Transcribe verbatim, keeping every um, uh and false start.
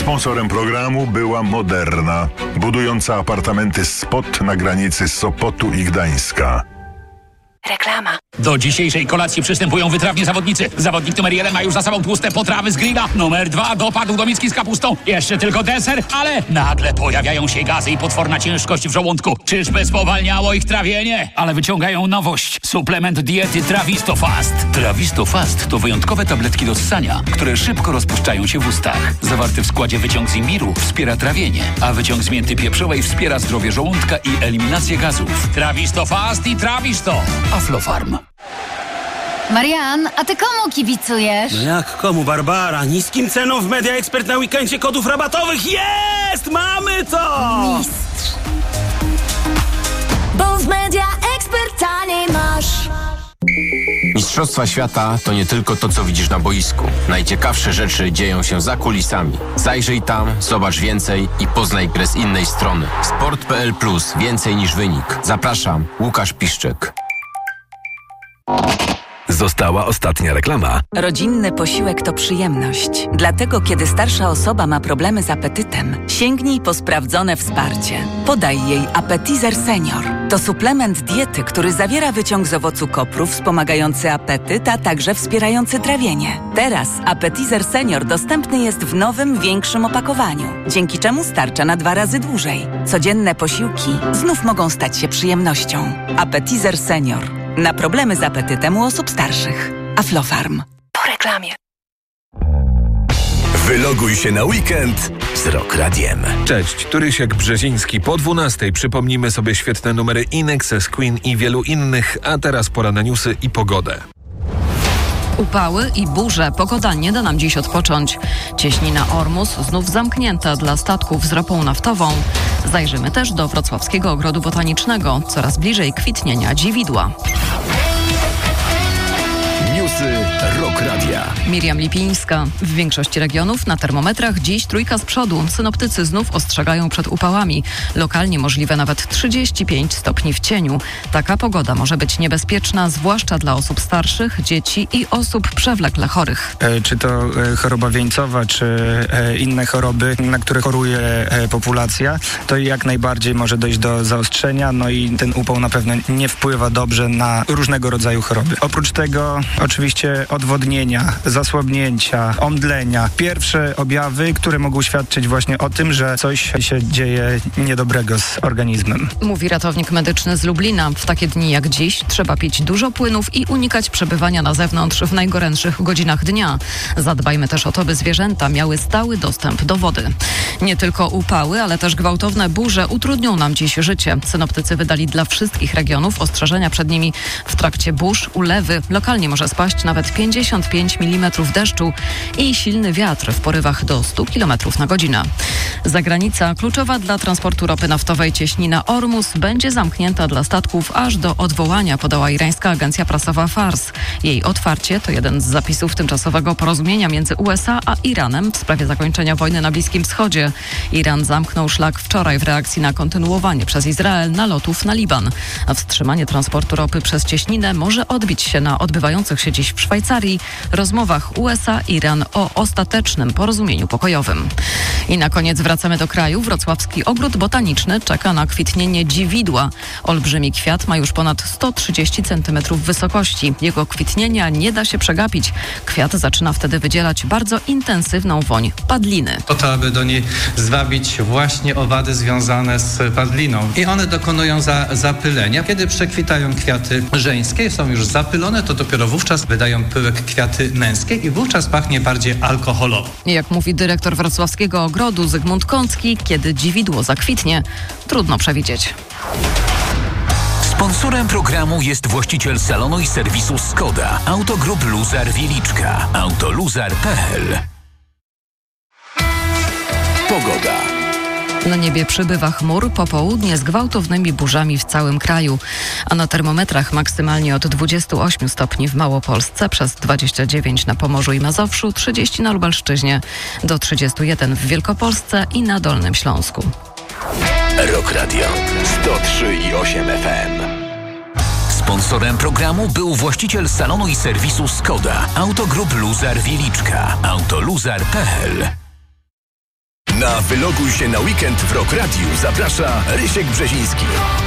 Sponsorem programu była Moderna, budująca apartamenty Spot na granicy Sopotu i Gdańska. Reklama. Do dzisiejszej kolacji przystępują wytrawni zawodnicy. Zawodnik numer jeden ma już za sobą tłuste potrawy z grilla. Numer dwa dopadł do miski z kapustą. Jeszcze tylko deser, ale nagle pojawiają się gazy i potworna ciężkość w żołądku. Czyżby spowalniało ich trawienie? Ale wyciągają nowość. Suplement diety Trawisto Fast. Trawisto Fast to wyjątkowe tabletki do ssania, które szybko rozpuszczają się w ustach. Zawarty w składzie wyciąg z imbiru wspiera trawienie, a wyciąg z mięty pieprzowej wspiera zdrowie żołądka i eliminację gazów. Trawisto Fast i Trawisto. Aflofarm. Marian, a ty komu kibicujesz? No jak komu, Barbara? Niskim ceną w Media Expert na weekendzie kodów rabatowych jest! Mamy to! Mistrz. Bo w Media Expert taniej masz. Mistrzostwa świata to nie tylko to, co widzisz na boisku. Najciekawsze rzeczy dzieją się za kulisami. Zajrzyj tam, zobacz więcej i poznaj grę z innej strony. Sport kropka p l plus. Więcej niż wynik. Zapraszam, Łukasz Piszczek. Została ostatnia reklama. Rodzinny posiłek to przyjemność. Dlatego, kiedy starsza osoba ma problemy z apetytem, sięgnij po sprawdzone wsparcie. Podaj jej Appetizer Senior. To suplement diety, który zawiera wyciąg z owocu kopru wspomagający apetyt, a także wspierający trawienie. Teraz Appetizer Senior dostępny jest w nowym, większym opakowaniu, dzięki czemu starcza na dwa razy dłużej. Codzienne posiłki znów mogą stać się przyjemnością. Appetizer Senior. Na problemy z apetytem u osób starszych. Aflofarm. Po reklamie. Wyloguj się na weekend z Rock Radiem. Cześć, tu Rysiek Brzeziński. Po dwunastej przypomnimy sobie świetne numery In Excess, Queen i wielu innych, a teraz pora na newsy i pogodę. Upały i burze. Pogoda nie da nam dziś odpocząć. Cieśnina Ormus znów zamknięta dla statków z ropą naftową. Zajrzymy też do Wrocławskiego Ogrodu Botanicznego. Coraz bliżej kwitnienia dziwidła. Newsy Rock Radia. Miriam Lipińska. W większości regionów na termometrach dziś trójka z przodu. Synoptycy znów ostrzegają przed upałami. Lokalnie możliwe nawet trzydzieści pięć stopni w cieniu. Taka pogoda może być niebezpieczna, zwłaszcza dla osób starszych, dzieci i osób przewlekle chorych. E, czy to e, choroba wieńcowa, czy e, inne choroby, na które choruje e, populacja, to jak najbardziej może dojść do zaostrzenia, no i ten upał na pewno nie wpływa dobrze na różnego rodzaju choroby. Oprócz tego oczywiście odwodnienia, zasłabnięcia, omdlenia. Pierwsze objawy, które mogą świadczyć właśnie o tym, że coś się dzieje niedobrego z organizmem. Mówi ratownik medyczny z Lublina. W takie dni jak dziś trzeba pić dużo płynów i unikać przebywania na zewnątrz w najgorętszych godzinach dnia. Zadbajmy też o to, by zwierzęta miały stały dostęp do wody. Nie tylko upały, ale też gwałtowne burze utrudnią nam dziś życie. Synoptycy wydali dla wszystkich regionów ostrzeżenia przed nimi. W trakcie burz, ulewy, lokalnie może spaść nawet pięćdziesiąt pięć milimetrów deszczu i silny wiatr w porywach do stu kilometrów na godzinę. Zagranica kluczowa dla transportu ropy naftowej Cieśnina Ormus będzie zamknięta dla statków aż do odwołania, podała irańska agencja prasowa Fars. Jej otwarcie to jeden z zapisów tymczasowego porozumienia między U S A a Iranem w sprawie zakończenia wojny na Bliskim Wschodzie. Iran zamknął szlak wczoraj w reakcji na kontynuowanie przez Izrael nalotów na Liban. A wstrzymanie transportu ropy przez Cieśninę może odbić się na odbywających się dziś w Szwajcarii rozmowach U S A-Iran o ostatecznym porozumieniu pokojowym. I na koniec wracamy do kraju. Wrocławski Ogród Botaniczny czeka na kwitnienie dziwidła. Olbrzymi kwiat ma już ponad sto trzydzieści centymetrów wysokości. Jego kwitnienia nie da się przegapić. Kwiat zaczyna wtedy wydzielać bardzo intensywną woń padliny. Po to, aby do niej zwabić właśnie owady związane z padliną. I one dokonują za, zapylenia. Kiedy przekwitają kwiaty żeńskie, są już zapylone, to dopiero wówczas wydają pyłek kwiaty męskie i wówczas pachnie bardziej alkoholowo. Jak mówi dyrektor Wrocławskiego Ogrodu Zygmunt Kącki, kiedy dziwidło zakwitnie, trudno przewidzieć. Sponsorem programu jest właściciel salonu i serwisu Skoda, Autogrup Luzar Wieliczka, autoluzar kropka p l. Pogoda. Na niebie przybywa chmur, popołudnie z gwałtownymi burzami w całym kraju, a na termometrach maksymalnie od dwudziestu ośmiu stopni w Małopolsce, przez dwadzieścia dziewięć na Pomorzu i Mazowszu, trzydzieści na Lubelszczyźnie, do trzydziestu jeden w Wielkopolsce i na Dolnym Śląsku. Rock Radio sto trzy i osiem F M. Sponsorem programu był właściciel salonu i serwisu Skoda, Autogrup Luzar Wieliczka, autoluzar kropka p l. Na Wyloguj się na weekend w Rock Radiu zaprasza Rysiek Brzeziński.